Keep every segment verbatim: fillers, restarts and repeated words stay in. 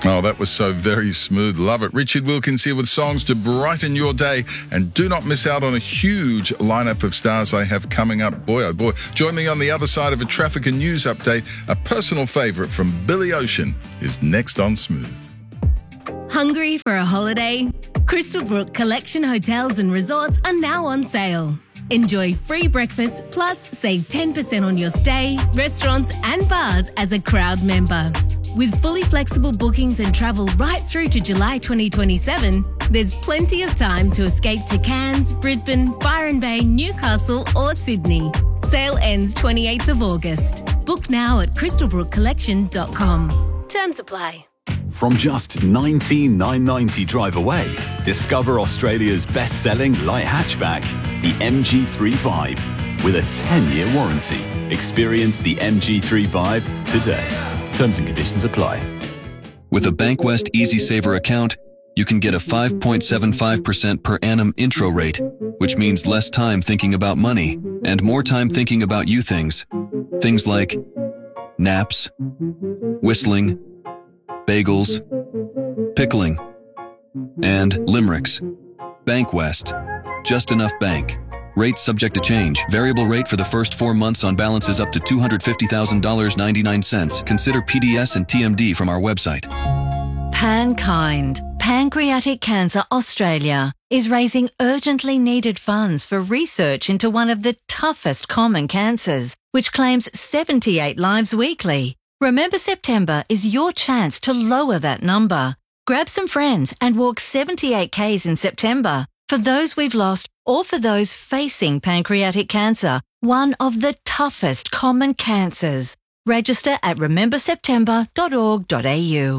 Oh, that was so very smooth. Love it. Richard Wilkins here with songs to brighten your day. And do not miss out on a huge lineup of stars I have coming up. Boy, oh boy. Join me on the other side of a traffic and news update. A personal favourite from Billy Ocean is next on Smooth. Hungry for a holiday? Crystal Brook Collection Hotels and Resorts are now on sale. Enjoy free breakfast plus save ten percent on your stay, restaurants and bars as a crowd member. With fully flexible bookings and travel right through to July twenty twenty-seven, there's plenty of time to escape to Cairns, Brisbane, Byron Bay, Newcastle or Sydney. Sale ends twenty-eighth of August. Book now at crystal brook collection dot com. Terms apply. From just nineteen thousand nine hundred ninety drive away, discover Australia's best-selling light hatchback, the M G thirty-five, with a ten-year warranty. Experience the M G thirty-five today. Terms and conditions apply. With a Bankwest Easy Saver account, you can get a five point seven five percent per annum intro rate, which means less time thinking about money and more time thinking about you things. Things like naps, whistling, bagels, pickling, and limericks. Bankwest. Just enough bank. Rates subject to change. Variable rate for the first four months on balances up to two hundred fifty thousand dollars and ninety-nine cents. Consider P D S and T M D from our website. PanKind, Pancreatic Cancer Australia, is raising urgently needed funds for research into one of the toughest common cancers, which claims seventy-eight lives weekly. Remember September is your chance to lower that number. Grab some friends and walk seventy-eight kays in September for those we've lost or for those facing pancreatic cancer, one of the toughest common cancers. Register at remember september dot org dot a u.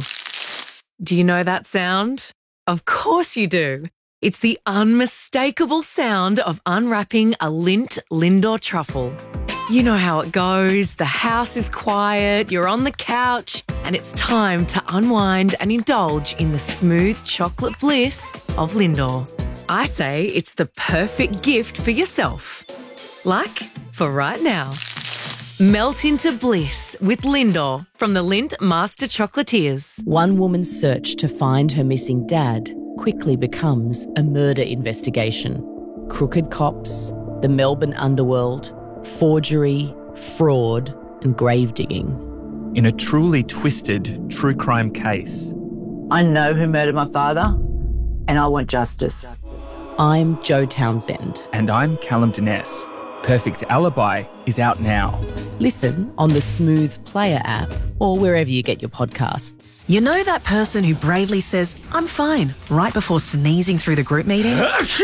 Do you know that sound? Of course you do. It's the unmistakable sound of unwrapping a Lindt Lindor truffle. You know how it goes. The house is quiet, you're on the couch, and it's time to unwind and indulge in the smooth chocolate bliss of Lindor. I say it's the perfect gift for yourself. Like for right now. Melt into bliss with Lindor from the Lindt Master Chocolatiers. One woman's search to find her missing dad quickly becomes a murder investigation. Crooked cops, the Melbourne underworld, forgery, fraud, and grave digging. In a truly twisted true crime case. I know who murdered my father, and I want justice. I'm Jo Townsend. And I'm Callum Dines. Perfect Alibi is out now. Listen on the Smooth Player app or wherever you get your podcasts. You know that person who bravely says, "I'm fine," right before sneezing through the group meeting?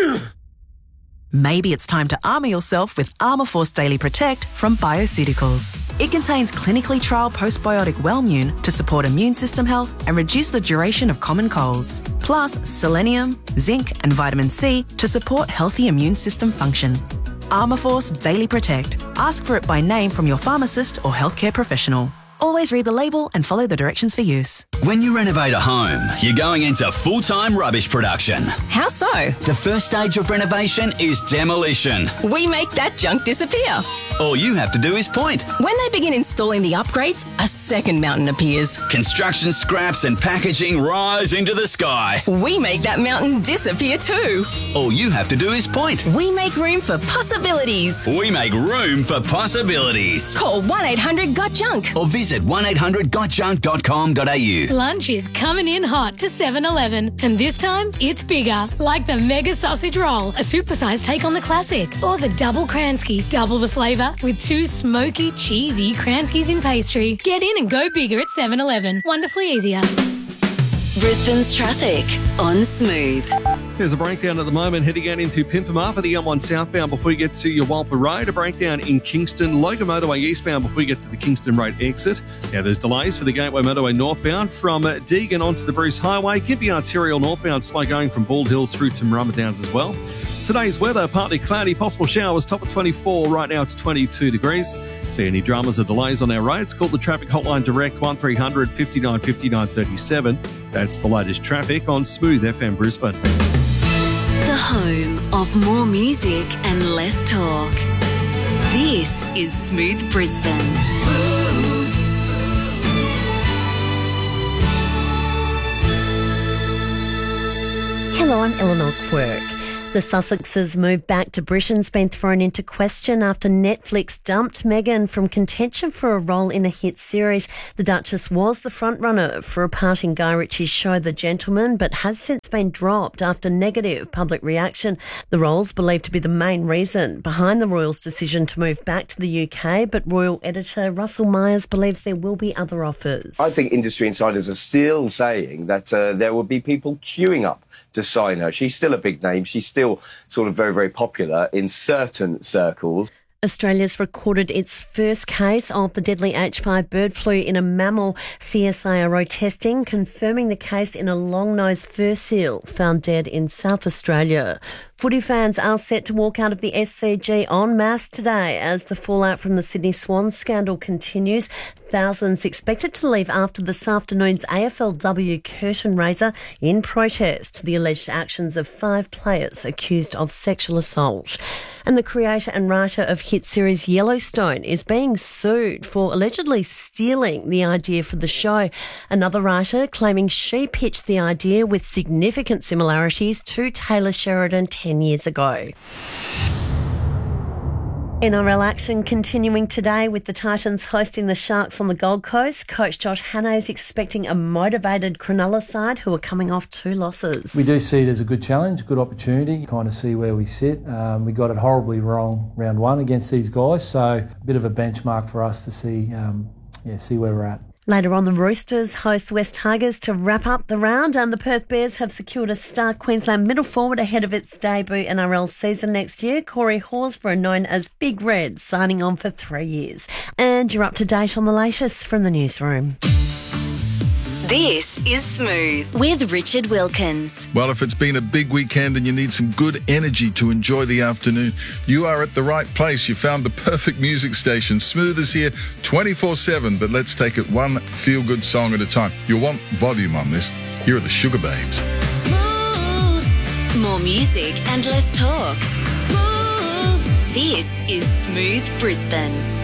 Maybe it's time to armour yourself with Armour Force Daily Protect from Bioceuticals. It contains clinically trialled postbiotic Wellmune to support immune system health and reduce the duration of common colds. Plus selenium, zinc and vitamin C to support healthy immune system function. Armour Force Daily Protect. Ask for it by name from your pharmacist or healthcare professional. Always read the label and follow the directions for use. When you renovate a home, you're going into full-time rubbish production. How so? The first stage of renovation is demolition. We make that junk disappear. All you have to do is point. When they begin installing the upgrades, a second mountain appears. Construction scraps and packaging rise into the sky. We make that mountain disappear too. All you have to do is point. We make room for possibilities. We make room for possibilities. Call one eight hundred got junk or visit one eight hundred got junk dot com dot a u. Lunch is coming in hot to seven eleven, and this time it's bigger, like the Mega Sausage Roll, a supersized take on the classic, or the Double Kransky, double the flavour with two smoky, cheesy Kranskys in pastry. Get in and go bigger at seven eleven. Wonderfully easier. Brisbane's traffic on Smooth. There's a breakdown at the moment heading out into Pimpama for the M one southbound before you get to your Walper Road. A breakdown in Kingston, Logan Motorway eastbound before you get to the Kingston Road exit. Now there's delays for the Gateway Motorway northbound from Deagon onto the Bruce Highway. Gympie Arterial northbound slow going from Bald Hills through to Murrumba Downs as well. Today's weather, partly cloudy, possible showers, top of twenty-four, right now it's twenty-two degrees. See any dramas or delays on our roads, call the traffic hotline direct one three hundred fifty-nine fifty-nine thirty-seven. That's the latest traffic on Smooth F M Brisbane. The home of more music and less talk. This is Smooth Brisbane. Smooth. Hello, I'm Eleanor Quirk. The Sussexes' move back to Britain's been thrown into question after Netflix dumped Meghan from contention for a role in a hit series. The Duchess was the frontrunner for a part in Guy Ritchie's show The Gentleman, but has since been dropped after negative public reaction. The role's believed to be the main reason behind the royals' decision to move back to the U K, but royal editor Russell Myers believes there will be other offers. I think industry insiders are still saying that uh, there will be people queuing up to sign her. She's still a big name. She's still sort of very, very popular in certain circles. Australia's recorded its first case of the deadly H five bird flu in a mammal. C S I R O testing confirming the case in a long-nosed fur seal found dead in South Australia. Footy fans are set to walk out of the S C G en masse today as the fallout from the Sydney Swans scandal continues. Thousands expected to leave after this afternoon's A F L W curtain raiser in protest to the alleged actions of five players accused of sexual assault. And the creator and writer of hit series Yellowstone is being sued for allegedly stealing the idea for the show. Another writer claiming she pitched the idea with significant similarities to Taylor Sheridan ten years ago. N R L action continuing today with the Titans hosting the Sharks on the Gold Coast. Coach Josh Hannay is expecting a motivated Cronulla side who are coming off two losses. We do see it as a good challenge, good opportunity, kind of see where we sit. Um, we got it horribly wrong round one against these guys, so a bit of a benchmark for us to see, um, yeah, see where we're at. Later on, the Roosters host West Tigers to wrap up the round, and the Perth Bears have secured a star Queensland middle forward ahead of its debut N R L season next year. Corey Horsburgh, known as Big Red, signing on for three years. And you're up to date on the latest from the newsroom. This is Smooth with Richard Wilkins. Well, if it's been a big weekend and you need some good energy to enjoy the afternoon, you are at the right place. You found the perfect music station. Smooth is here twenty-four seven, but let's take it one feel-good song at a time. You'll want volume on this. Here are the Sugar Babes. Smooth. More music and less talk. Smooth. This is Smooth Brisbane.